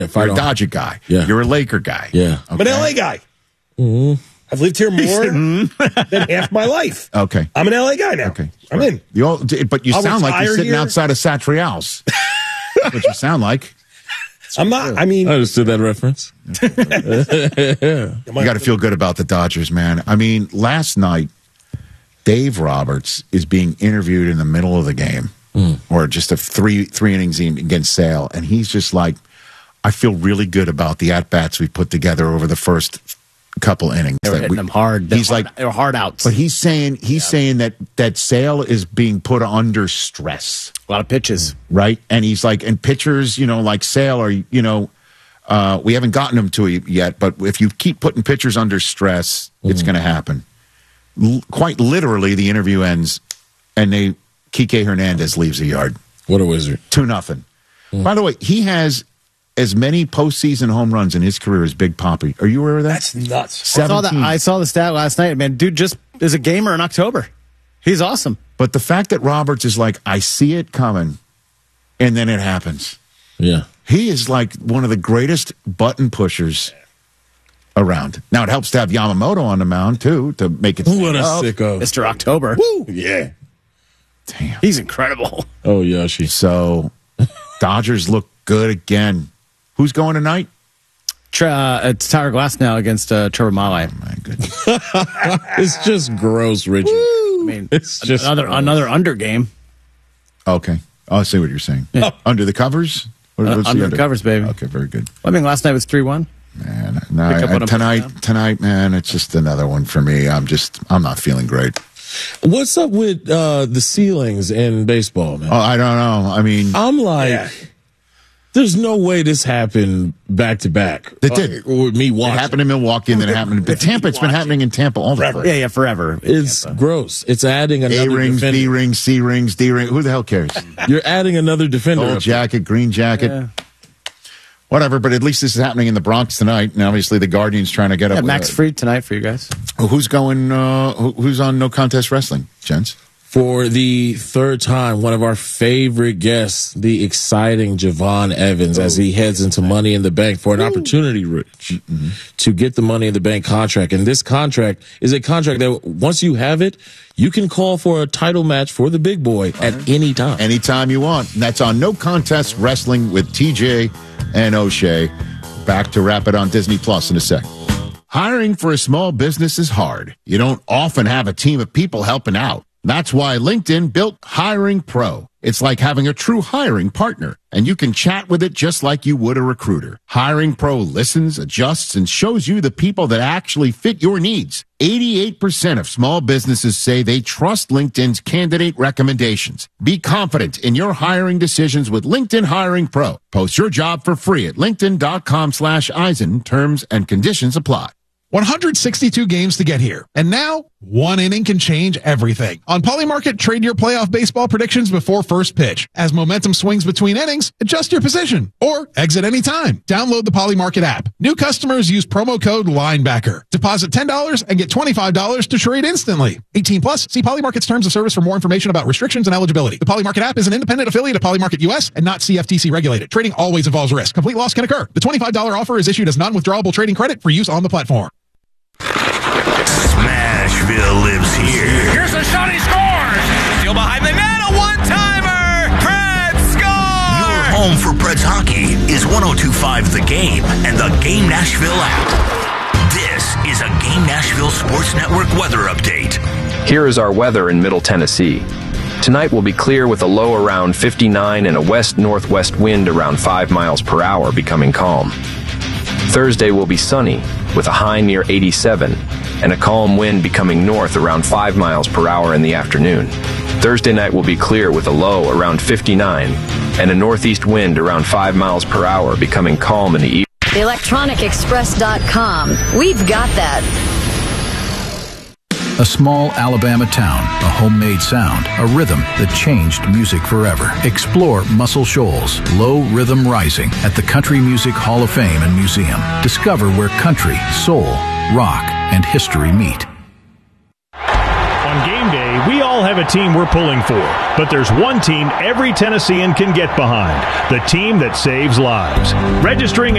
You're a Dodger guy. Yeah. You're a Laker guy. Yeah. Okay. I'm an LA guy. Mm-hmm. I've lived here more than half my life. Okay. I'm an LA guy now. Okay. I'm in. But you I'll sound like you're retire sitting here. outside of Satrial's. That's what you sound like. I'm not. I mean, I understood that reference. You got to feel good about the Dodgers, man. I mean, last night, Dave Roberts is being interviewed in the middle of the game, or just a three innings against Sale, and he's just like, I feel really good about the at-bats we put together over the first couple innings. They were hitting them hard. They were hard outs. But he's saying that Sale is being put under stress. A lot of pitches. Right? And he's like, and pitchers, like Sale are, we haven't gotten him to it yet, but if you keep putting pitchers under stress, it's going to happen. Quite literally, the interview ends, and Kike Hernandez leaves the yard. What a wizard. 2-0. By the way, he has as many postseason home runs in his career as Big Papi. Are you aware of that? That's nuts. 17. I saw the stat last night, man. Dude just is a gamer in October. He's awesome. But the fact that Roberts is like, I see it coming, and then it happens. Yeah. He is like one of the greatest button pushers around. Now, it helps to have Yamamoto on the mound, too, to make it What a sicko. Mr. October. Woo! Yeah. Damn. He's incredible. Oh, Yoshi. So, Dodgers look good again. Who's going tonight? It's Tyler Glass now against Trevor Malley. Oh, my goodness. It's just gross, Richie. I mean, It's just another under game. Okay. Oh, I see what you're saying. Yeah. Under the covers? What's Under the covers, baby. Okay, very good. I mean, last night was 3-1. Man, tonight, man, it's just another one for me. I'm not feeling great. What's up with the ceilings in baseball, man? Oh, I don't know. I mean, I'm like, there's no way this happened back to back. It did. With me watching. It happened in Milwaukee, and then it happened in Tampa. It's been happening in Tampa all the time. Yeah, forever. It's gross. It's adding another A-rings, defender. B-rings, C-rings, D-ring. Who the hell cares? You're adding another defender. Gold jacket, green jacket. Yeah. Whatever, but at least this is happening in the Bronx tonight, and obviously the Guardians trying to get up. Max Fried tonight for you guys. Who's going? Who's on No Contest Wrestling, gents? For the third time, one of our favorite guests, the exciting Javon Evans, as he heads into Money in the Bank for an opportunity, Rich, to get the Money in the Bank contract. And this contract is a contract that once you have it, you can call for a title match for the big boy at any time. Anytime you want. And that's on No Contest Wrestling with TJ and O'Shea. Back to wrap it on Disney Plus in a sec. Hiring for a small business is hard. You don't often have a team of people helping out. That's why LinkedIn built Hiring Pro. It's like having a true hiring partner, and you can chat with it just like you would a recruiter. Hiring Pro listens, adjusts, and shows you the people that actually fit your needs. 88% of small businesses say they trust LinkedIn's candidate recommendations. Be confident in your hiring decisions with LinkedIn Hiring Pro. Post your job for free at linkedin.com/Eisen. Terms and conditions apply. 162 games to get here. And now, one inning can change everything. On Polymarket, trade your playoff baseball predictions before first pitch. As momentum swings between innings, adjust your position or exit anytime. Download the Polymarket app. New customers use promo code LINEBACKER. Deposit $10 and get $25 to trade instantly. 18 plus. See Polymarket's terms of service for more information about restrictions and eligibility. The Polymarket app is an independent affiliate of Polymarket US and not CFTC regulated. Trading always involves risk. Complete loss can occur. The $25 offer is issued as non-withdrawable trading credit for use on the platform. Smashville lives here. Here's a shot, he scores! Still behind the net, a one-timer! Preds score! Your home for Preds hockey is 102.5 The Game and the Game Nashville app. This is a Game Nashville Sports Network weather update. Here is our weather in Middle Tennessee. Tonight will be clear with a low around 59 and a west-northwest wind around 5 miles per hour, becoming calm. Thursday will be sunny with a high near 87 and a calm wind becoming north around 5 miles per hour in the afternoon. Thursday night will be clear with a low around 59 and a northeast wind around 5 miles per hour becoming calm in the evening. ElectronicExpress.com. We've got that. A small Alabama town, a homemade sound, a rhythm that changed music forever. Explore Muscle Shoals, Low Rhythm Rising at the Country Music Hall of Fame and Museum. Discover where country, soul, rock, and history meet. On game day, we all have a team we're pulling for, but there's one team every Tennessean can get behind, the team that saves lives. Registering